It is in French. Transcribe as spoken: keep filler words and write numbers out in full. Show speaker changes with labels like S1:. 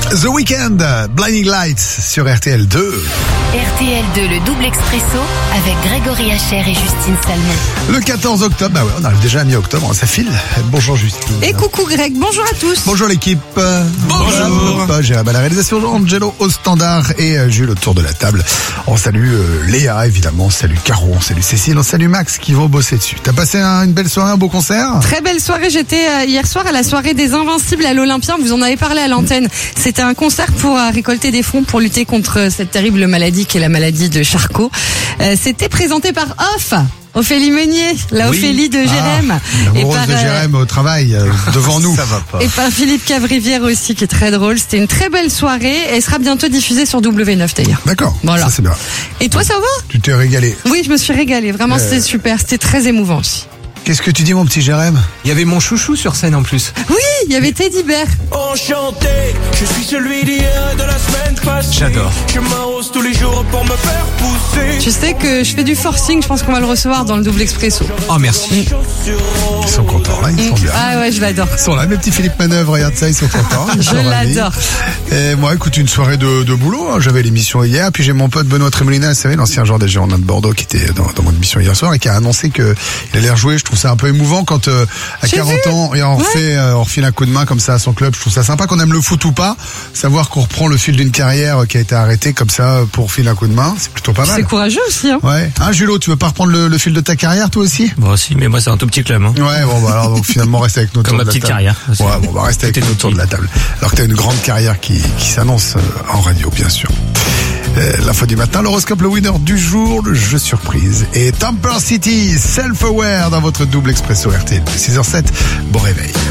S1: The Weeknd, Blinding Lights sur R T L deux.
S2: R T L deux, le double expresso avec Grégory Hacher et Justine Salmon.
S1: Le quatorze octobre, bah ouais, on arrive déjà à mi-octobre, ça file. Bonjour Justine.
S3: Et coucou Greg, bonjour à tous.
S1: Bonjour l'équipe.
S3: Bonjour.
S1: J'ai à la réalisation Angelo au standard et Jules autour de la table. On salue euh, Léa évidemment, on salue Caro, on salue Cécile, on salue Max qui vont bosser dessus. T'as passé un, une belle soirée, un beau concert?
S3: Très belle soirée, j'étais euh, hier soir à la soirée des Invincibles à l'Olympia, vous en avez parlé à l'antenne. C'était un concert pour euh, récolter des fonds pour lutter contre euh, cette terrible maladie qui est la maladie de Charcot. Euh, C'était présenté par Off. Ophélie Meunier, la
S1: Oui.
S3: Ophélie de Jérém.
S1: Ah, et par de Jérém euh, au travail, euh, devant nous.
S4: Ça va pas.
S3: Et par Philippe Cavrivière aussi, qui est très drôle. C'était une très belle soirée. Elle sera bientôt diffusée sur W neuf d'ailleurs.
S1: D'accord,
S3: Voilà.
S1: ça c'est bien.
S3: Et toi, ça va?
S1: Tu t'es régalé.
S3: Oui, je me suis régalée. Vraiment,
S1: Euh.
S3: c'était super. C'était très émouvant aussi.
S1: Qu'est-ce que tu dis mon petit Jérém?
S4: Il y avait mon chouchou sur scène en plus.
S3: Oui, il y avait Teddy Bear.
S5: Enchanté, je suis celui d'hier et de la semaine passée.
S4: J'adore.
S5: Je m'arrose tous les jours pour me faire pousser.
S3: Tu sais que je fais du forcing. Je pense qu'on va le recevoir dans le double expresso.
S4: Oh merci.
S1: Ils sont contents, là, ils sont bien.
S3: Ah ouais, je l'adore.
S1: Ils sont là, mes petits Philippe Manœuvre, regarde ça, ils sont contents. Ils
S3: Je
S1: sont ravis.
S3: l'adore.
S1: Et moi, écoute, une soirée de, de boulot. hein. J'avais l'émission hier, puis j'ai mon pote Benoît Trémolina, vous savez, l'ancien joueur des Girondins de Bordeaux, qui était dans, dans mon émission hier soir et qui a annoncé que il allait rejouer. Je trouve ça un peu émouvant quand euh, à
S3: J'ai
S1: quarante
S3: vu.
S1: ans, et on
S3: Ouais.
S1: refait, euh, on refile un coup de main comme ça à son club. Je trouve ça sympa, qu'on aime le foot ou pas, savoir qu'on reprend le fil d'une carrière euh, qui a été arrêtée comme ça pour filer un coup de main, c'est plutôt pas
S3: C'est
S1: mal.
S3: courageux aussi, hein.
S1: Ouais. Hein, Julot, tu veux pas reprendre le, le fil de ta carrière, toi aussi?
S6: Moi aussi, mais moi c'est un tout petit club. Hein.
S1: Ouais, bon, bah alors donc finalement reste avec nous.
S6: Comme ma petite carrière.
S1: Ouais, bon, on va rester avec
S6: Tout est
S1: nous autour de la table. Alors que t'as une grande carrière qui, qui s'annonce euh, en radio, bien sûr. Euh, L'info du matin, l'horoscope, le winner du jour, le jeu surprise. Et Temper City, Self-Aware dans votre double expresso R T L. six heures zéro sept, bon réveil.